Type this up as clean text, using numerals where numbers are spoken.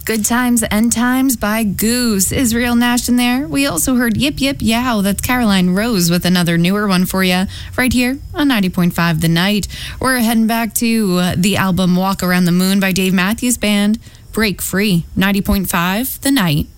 Good Times, End Times by Goose. Israel Nash in there. We also heard Yip Yip Yow. That's Caroline Rose with another newer one for you right here on 90.5 The Night. We're heading back to the album Walk Around the Moon by Dave Matthews Band. Break Free, 90.5 The Night.